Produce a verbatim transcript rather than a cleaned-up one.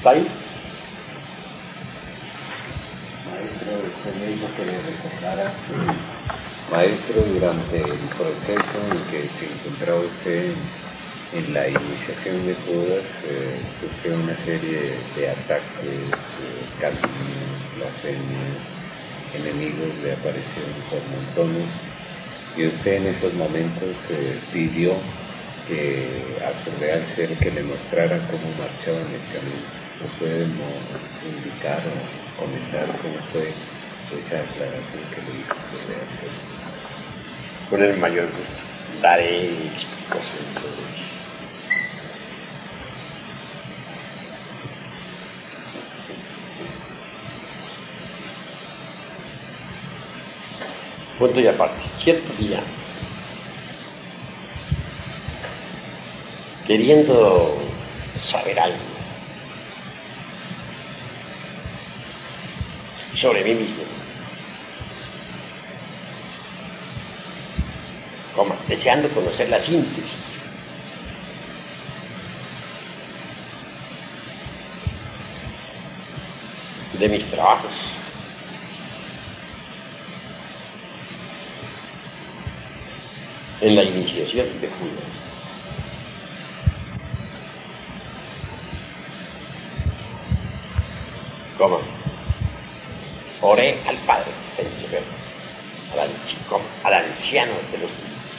¿Está ahí? Maestro, usted me dijo que le recordara que, maestro, durante el proceso en que se encontraba usted en la iniciación de Judas, eh, sufrió una serie de ataques, eh, calumnias, blasfemias, enemigos le aparecieron por montones, y usted en esos momentos eh, pidió que a su real ser que le mostrara cómo marchaba en el camino. ¿Nos puede indicar o comentar cómo fue esa aclaración que le hizo su real ser? Con el mayor gusto daré explicación sobre eso. Punto y aparte. Cierto día, queriendo saber algo sobre mí mismo, como deseando conocer la síntesis de mis trabajos, en la iniciación de Judas. ¿Cómo? Oré al Padre, al, al anciano de los